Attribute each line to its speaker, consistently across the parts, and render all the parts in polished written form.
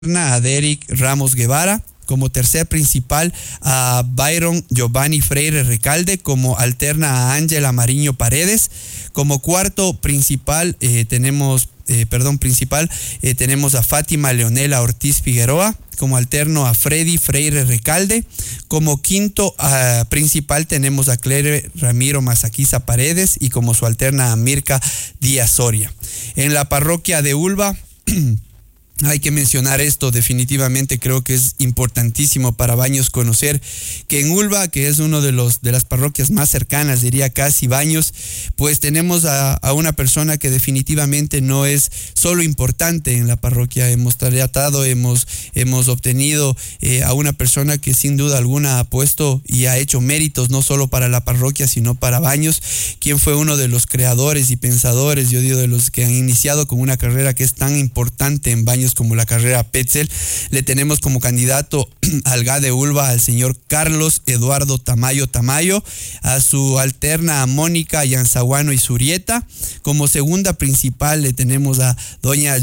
Speaker 1: a Derek Ramos Guevara. Como tercer principal a Byron Giovanni Freire Recalde. Como alterna a Ángela Mariño Paredes. Como cuarto principal tenemos a Fátima Leonela Ortiz Figueroa. Como alterno a Freddy Freire Recalde. Como quinto principal tenemos a Claire Ramiro Mazaquiza Paredes. Y como su alterna a Mirka Díaz Soria. En la parroquia de Ulva hay que mencionar esto, definitivamente creo que es importantísimo para Baños conocer que en Ulva, que es uno de las parroquias más cercanas, diría casi Baños, pues tenemos a una persona que definitivamente no es solo importante en la parroquia. Hemos tratado, hemos obtenido a una persona que sin duda alguna ha puesto y ha hecho méritos no solo para la parroquia, sino para Baños, quien fue uno de los creadores y pensadores, yo digo, de los que han iniciado con una carrera que es tan importante en Baños como la carrera Petzel. Le tenemos como candidato al GA de Ulva al señor Carlos Eduardo Tamayo, a su alterna a Mónica Yanzaguano y Zurieta. Como segunda principal le tenemos a doña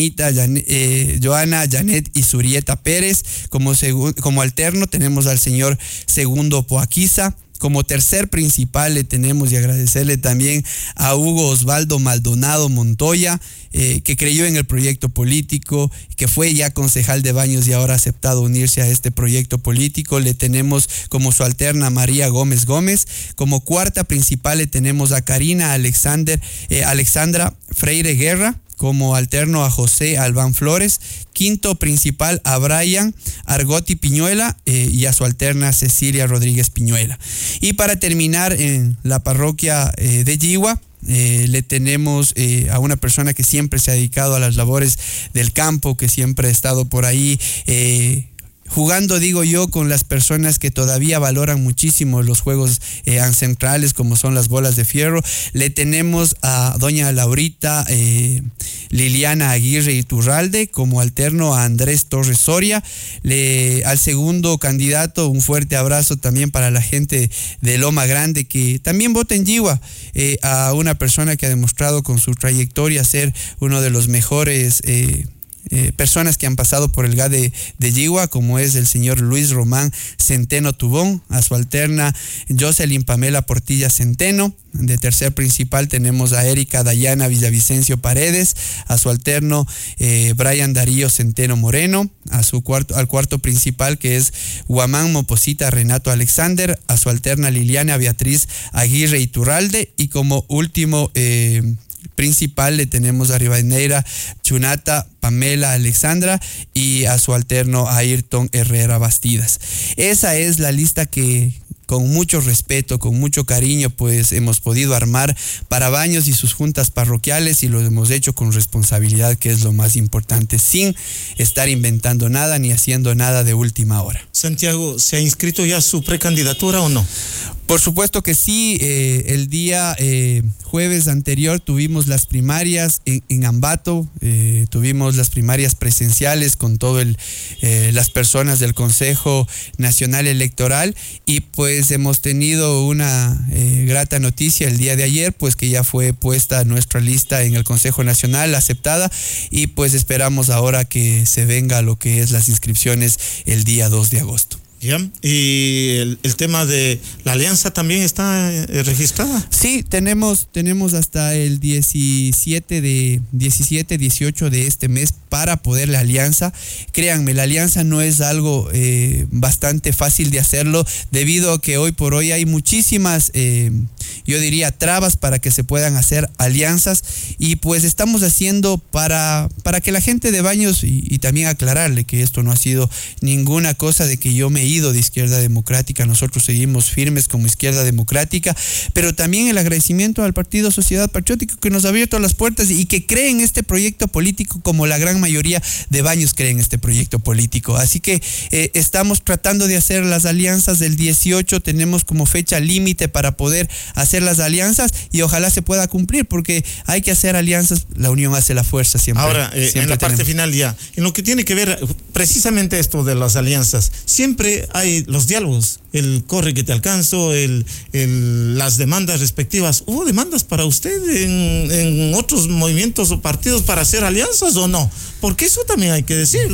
Speaker 1: Joana Janet y Zurieta Pérez. Como alterno tenemos al señor Segundo Poaquiza. Como tercer principal le tenemos, y agradecerle también a Hugo Osvaldo Maldonado Montoya, que creyó en el proyecto político, que fue ya concejal de Baños y ahora ha aceptado unirse a este proyecto político. Le tenemos como su alterna María Gómez. Como cuarta principal le tenemos a Karina Alexandra Freire Guerra. Como alterno a José Albán Flores. Quinto principal a Brian Argotti Piñuela y a su alterna Cecilia Rodríguez Piñuela. Y para terminar, en la parroquia de Yigua, le tenemos a una persona que siempre se ha dedicado a las labores del campo, que siempre ha estado por ahí jugando, digo yo, con las personas que todavía valoran muchísimo los juegos ancestrales, como son las bolas de fierro. Le tenemos a doña Laurita Liliana Aguirre Iturralde, como alterno a Andrés Torres Soria. Al segundo candidato, un fuerte abrazo también para la gente de Loma Grande, que también vota en Yigua, a una persona que ha demostrado con su trayectoria ser uno de los mejores personas que han pasado por el GA de Yigua, como es el señor Luis Román Centeno Tubón. A su alterna Jocelyn Pamela Portilla Centeno. De tercer principal tenemos a Erika Dayana Villavicencio Paredes. A su alterno Brian Darío Centeno Moreno. Al cuarto principal, que es Guamán Moposita Renato Alexander. A su alterna Liliana Beatriz Aguirre Iturralde. Y como último principal le tenemos a Rivadeneira Chunata Pamela Alexandra y a su alterno a Ayrton Herrera Bastidas. Esa es la lista que con mucho respeto, con mucho cariño, pues hemos podido armar para Baños y sus juntas parroquiales, y lo hemos hecho con responsabilidad, que es lo más importante, sin estar inventando nada ni haciendo nada de última hora.
Speaker 2: Santiago, ¿se ha inscrito ya su precandidatura o no?
Speaker 1: Por supuesto que sí. El día jueves anterior tuvimos las primarias en Ambato, tuvimos las primarias presenciales con todas las personas del Consejo Nacional Electoral, y pues hemos tenido una grata noticia el día de ayer, pues que ya fue puesta nuestra lista en el Consejo Nacional, aceptada, y pues esperamos ahora que se venga lo que es las inscripciones el día 2 de agosto.
Speaker 2: Ya, y el tema de la alianza también está registrada.
Speaker 1: Sí, tenemos hasta el 18 de este mes para poder la alianza. Créanme, la alianza no es algo bastante fácil de hacerlo, debido a que hoy por hoy hay muchísimas, yo diría, trabas para que se puedan hacer alianzas, y pues estamos haciendo para que la gente de Baños, y también aclararle que esto no ha sido ninguna cosa de que yo me he ido de Izquierda Democrática. Nosotros seguimos firmes como Izquierda Democrática, pero también el agradecimiento al Partido Sociedad Patriótica, que nos ha abierto las puertas y que cree en este proyecto político, como la gran mayoría de Baños cree en este proyecto político. Así que estamos tratando de hacer las alianzas del 18, tenemos como fecha límite para poder hacer las alianzas, y ojalá se pueda cumplir, porque hay que hacer alianzas, la unión hace la fuerza siempre.
Speaker 2: Ahora, en la parte final ya, en lo que tiene que ver precisamente esto de las alianzas, siempre hay los diálogos, el corre que te alcanzo, las demandas respectivas. ¿Hubo demandas para usted en otros movimientos o partidos para hacer alianzas o no? Porque eso también hay que decirlo.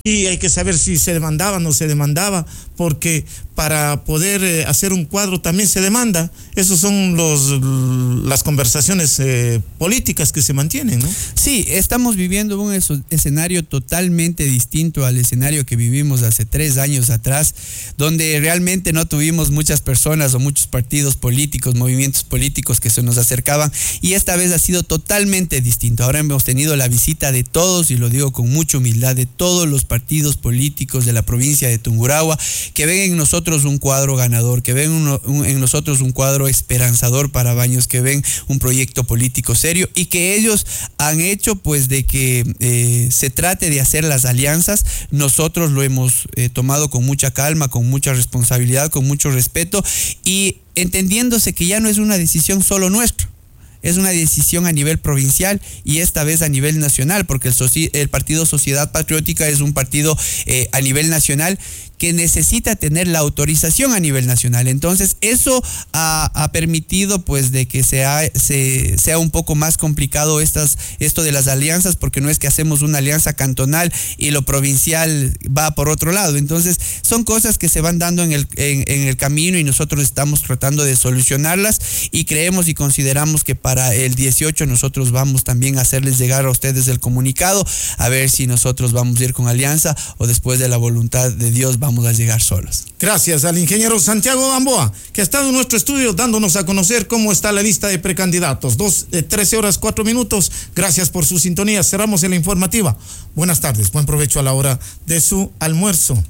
Speaker 2: y hay que saber si se demandaba o no se demandaba, porque para poder hacer un cuadro también se demanda. Esos son las conversaciones políticas que se mantienen, ¿no?
Speaker 1: Sí, estamos viviendo un escenario totalmente distinto al escenario que vivimos hace 3 años atrás, donde realmente no tuvimos muchas personas o muchos partidos políticos, movimientos políticos que se nos acercaban, y esta vez ha sido totalmente distinto. Ahora hemos tenido la visita de todos, y lo digo con mucha humildad, de todos los partidos políticos de la provincia de Tungurahua, que ven en nosotros un cuadro ganador, que ven en nosotros un cuadro esperanzador para Baños, que ven un proyecto político serio, y que ellos han hecho pues de que se trate de hacer las alianzas. Nosotros lo hemos tomado con mucha calma, con mucha responsabilidad, con mucho respeto, y entendiéndose que ya no es una decisión solo nuestra. Es una decisión a nivel provincial y esta vez a nivel nacional, porque el Partido Sociedad Patriótica es un partido a nivel nacional que necesita tener la autorización a nivel nacional. Entonces eso ha permitido pues de que sea un poco más complicado esto de las alianzas, porque no es que hacemos una alianza cantonal y lo provincial va por otro lado. Entonces son cosas que se van dando en el camino, y nosotros estamos tratando de solucionarlas, y creemos y consideramos que para el 18 nosotros vamos también a hacerles llegar a ustedes el comunicado, a ver si nosotros vamos a ir con alianza o después de la voluntad de Dios vamos a llegar solos.
Speaker 2: Gracias al ingeniero Santiago Gamboa, que ha estado en nuestro estudio dándonos a conocer cómo está la lista de precandidatos. 13 horas 4 minutos. Gracias por su sintonía. Cerramos en la informativa. Buenas tardes, buen provecho a la hora de su almuerzo.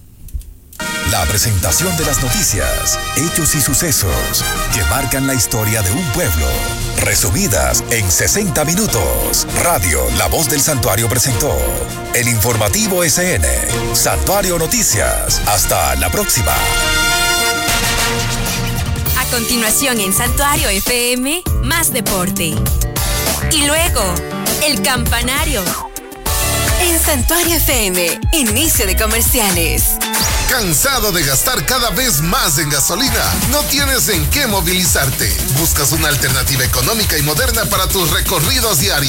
Speaker 3: La presentación de las noticias, hechos y sucesos que marcan la historia de un pueblo, resumidas en 60 minutos. Radio La Voz del Santuario presentó el informativo SN, Santuario Noticias. Hasta la próxima.
Speaker 4: A continuación en Santuario FM, más deporte. Y luego, el campanario. En Santuario FM, inicio de comerciales.
Speaker 5: ¿Cansado de gastar cada vez más en gasolina? No tienes en qué movilizarte. ¿Buscas una alternativa económica y moderna para tus recorridos diarios?